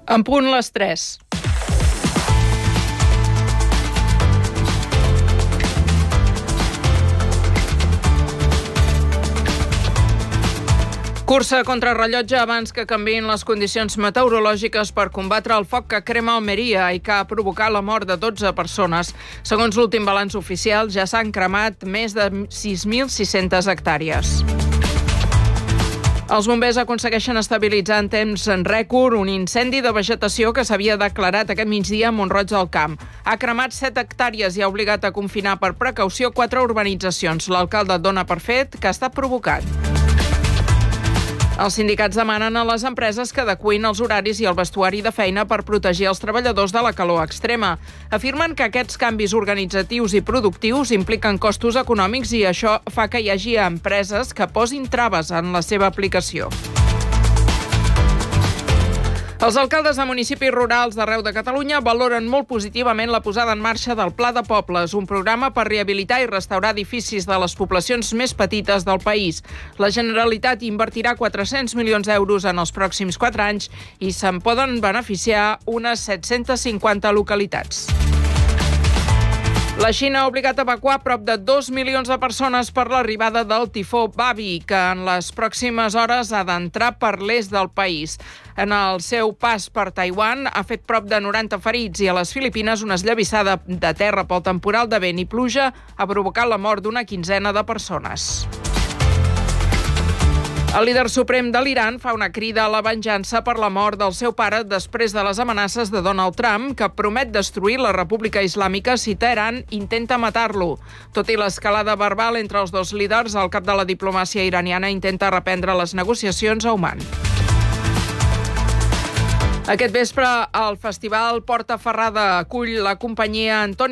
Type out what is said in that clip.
En punt les 3. Cursa contra rellotge abans que canviïn les condicions meteorològiques per combatre el foc que crema Almeria i que ha provocat la mort de 12 persones. Segons l'últim balanç oficial, ja s'han cremat més de 6.600 hectàrees. Els bombers aconsegueixen estabilitzar en temps en rècord un incendi de vegetació que s'havia declarat aquest migdia a Mont-roig del Camp. Ha cremat 7 hectàrees i ha obligat a confinar per precaució 4 urbanitzacions. L'alcalde dona per fet que ha estat provocat. Els sindicats demanen a les empreses que adeqüin els horaris i el vestuari de feina per protegir els treballadors de la calor extrema. Afirmen que aquests canvis organitzatius i productius impliquen costos econòmics i això fa que hi hagi empreses que posin traves en la seva aplicació. Els alcaldes de municipis rurals d'arreu de Catalunya valoren molt positivament la posada en marxa del Pla de Pobles, un programa per rehabilitar i restaurar edificis de les poblacions més petites del país. La Generalitat invertirà 400 milions d'euros en els pròxims 4 anys i se'n poden beneficiar unes 750 localitats. La Xina ha obligat a evacuar prop de 2 milions de persones per l'arribada del tifó Babi, que en les pròximes hores ha d'entrar per l'est del país. En el seu pas per Taiwan ha fet prop de 90 ferits i a les Filipines una esllavissada de terra pel temporal de vent i pluja ha provocat la mort d'una quinzena de persones. El líder suprem de l'Iran fa una crida a la venjança per la mort del seu pare després de les amenaces de Donald Trump, que promet destruir la República Islàmica si Teheran intenta matar-lo. Tot i l'escalada verbal entre els dos líders, el cap de la diplomàcia iraniana intenta reprendre les negociacions a Oman. Aquest vespre, el festival Porta Ferrada acull la companyia Antoni